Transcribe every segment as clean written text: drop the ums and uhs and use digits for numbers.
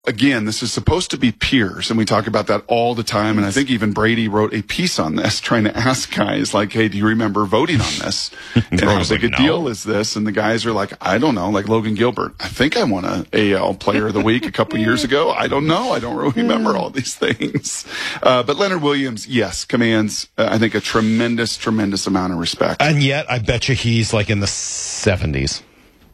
again, this is supposed to be peers, and we talk about that all the time. And I think even Brady wrote a piece on this, trying to ask guys like, "Hey, do you remember voting on this? And how big a deal is this?" And the guys are like, "I don't know." Like Logan Gilbert, I think I won a AL Player of the Week a couple years ago. I don't know. I don't really remember all these things. But Leonard Williams, yes, commands I think a tremendous amount of respect. And yet, I bet you he's like in the 70s.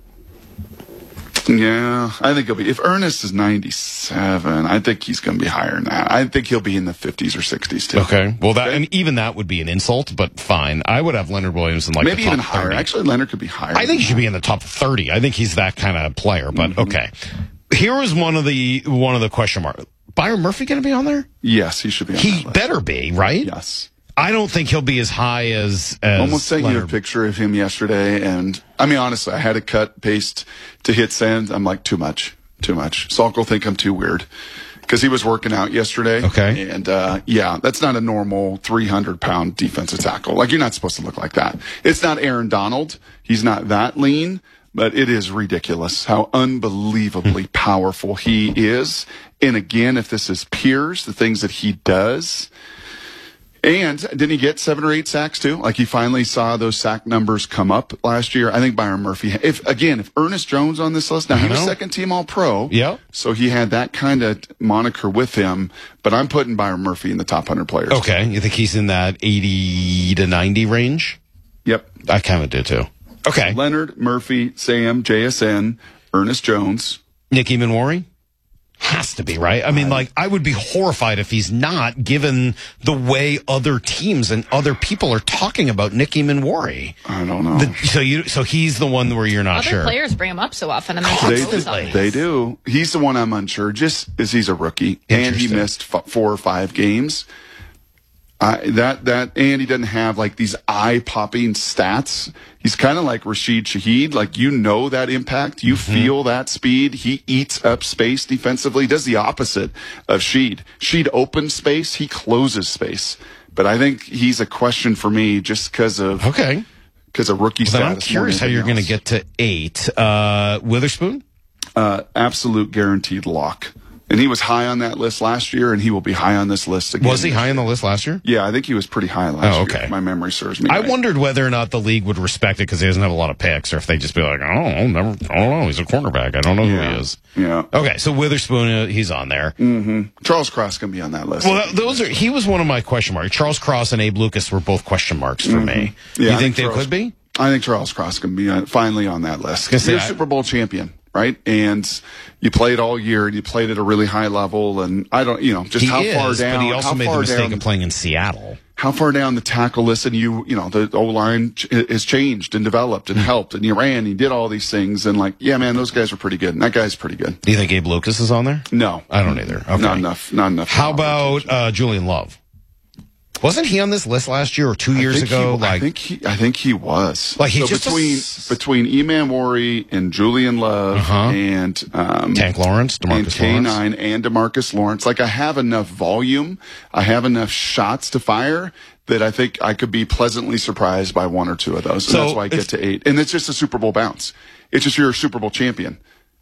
Yeah, I think he'll be. If Ernest is 97, I think he's going to be higher than that. I think he'll be in the 50s or 60s too. Okay. Well, and even that would be an insult, but fine. I would have Leonard Williams in like maybe the top even higher. 30. Actually, Leonard could be higher. I think he should be in the top 30. I think he's that kind of player. But okay, here was one of the question marks. Byron Murphy going to be on there? Yes, he should be. He better be, right? Yes. I don't think he'll be as high as almost sent Leonard. you a picture of him yesterday, and I mean honestly, I had to cut, paste to hit send. I'm like, too much. Salk will think I'm too weird because he was working out yesterday. Okay, and yeah, that's not a normal 300-pound defensive tackle. Like you're not supposed to look like that. It's not Aaron Donald. He's not that lean, but it is ridiculous how unbelievably powerful he is. And again, if this is peers, the things that he does. And didn't he get 7 or 8 sacks too? Like he finally saw those sack numbers come up last year. I think Byron Murphy, if Ernest Jones on this list, now he was second team All-Pro. Yeah. So he had that kind of moniker with him, but I'm putting Byron Murphy in the top 100 players. Okay. You think he's in that 80 to 90 range? Yep. I kind of do too. Okay. Leonard, Murphy, Sam, JSN, Ernest Jones. Nick Emanwari? Has to be, right? I mean, like, I would be horrified if he's not, given the way other teams and other people are talking about Nick Emanwari. I don't know. So he's the one where you're not sure. Other players bring him up so often. And they do. He's the one I'm unsure, just as he's a rookie. And he missed 4 or 5 games. And he doesn't have like these eye-popping stats. He's kind of like Rashid Shaheed. Like, that impact. You feel that speed. He eats up space defensively. He does the opposite of Sheed. Sheed opens space. He closes space. But I think he's a question for me just because of rookie status. I'm curious how you're going to get to 8. Witherspoon? Absolute guaranteed lock. And he was high on that list last year, and he will be high on this list again. Was he high on the list last year? Yeah, I think he was pretty high last year, if my memory serves me right. I wondered whether or not the league would respect it because he doesn't have a lot of picks, or if they just be like, I don't know, he's a cornerback. I don't know who he is. Yeah. Okay, so Witherspoon, he's on there. Mm-hmm. Charles Cross can be on that list. Well, he was one of my question marks. Charles Cross and Abe Lucas were both question marks for me. Yeah, you think they could be? I think Charles Cross can be finally on that list. You're a Super Bowl champion, right? And you played all year, and you played at a really high level, and I don't, just how far down. But he also made the mistake of playing in Seattle. How far down the tackle list, and the O-line has changed and developed and helped, and you ran, he did all these things, and those guys are pretty good, and that guy's pretty good. Do you think Abe Lucas is on there? No. I don't either. Okay. Not enough. How about Julian Love? Wasn't he on this list last year or 2 years ago? I think he was. Like between Emanwari and Julian Love and Tank Lawrence, DeMarcus and Lawrence. K9 and DeMarcus Lawrence. Like I have enough volume, I have enough shots to fire that I think I could be pleasantly surprised by 1 or 2 of those. And that's why I get to 8. And it's just a Super Bowl bounce. It's just you're a Super Bowl champion.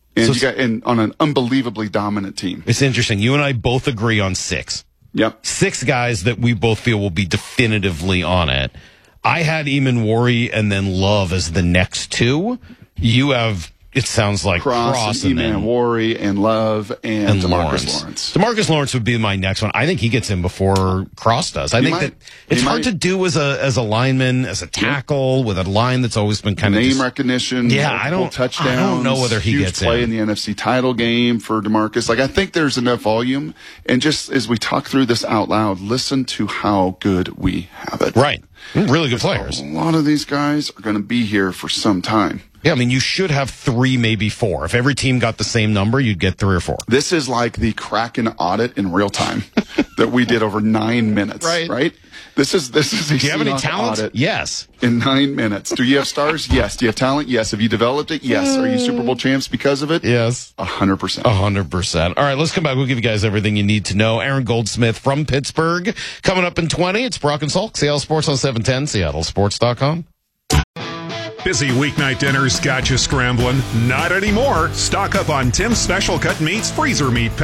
And on an unbelievably dominant team. It's interesting. You and I both agree on 6. Yep. 6 guys that we both feel will be definitively on it. I had Emanwari and then Love as the next 2. You have, it sounds like Cross and Emanwari and Love and DeMarcus Lawrence. DeMarcus Lawrence would be my next one. I think he gets in before Cross does. I think that it's hard to do as a lineman, as a tackle with a line that's always been kind of name recognition. Yeah, I don't know whether he gets play in the NFC title game for DeMarcus. Like I think there's enough volume, and just as we talk through this out loud, listen to how good we have it. Right, really good players. A lot of these guys are going to be here for some time. Yeah, I mean, you should have 3, maybe 4. If every team got the same number, you'd get 3 or 4. This is like the Kraken audit in real time that we did over 9 minutes. Right? This is a Do you have any talent? Audit yes. In 9 minutes. Do you have stars? Yes. Do you have talent? Yes. Have you developed it? Yes. Are you Super Bowl champs because of it? Yes. 100%. 100%. All right, let's come back. We'll give you guys everything you need to know. Aaron Goldsmith from Pittsburgh coming up in 20. It's Brock and Salk, Seattle Sports on 710, seattlesports.com. Busy weeknight dinners got you scrambling? Not anymore. Stock up on Tim's Special Cut Meats freezer meat